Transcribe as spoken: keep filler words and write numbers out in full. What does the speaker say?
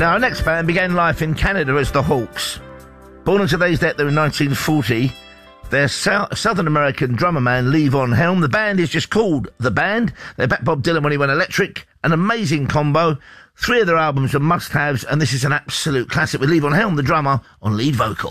Now, our next band began life in Canada as the Hawks. Born on today's date, they were in nineteen forty. Their South, Southern American drummer man, Lee Von Helm. The band is just called The Band. They backed Bob Dylan when he went electric. An amazing combo. Three of their albums are must-haves, and this is an absolute classic with Lee Von Helm, the drummer, on lead vocal.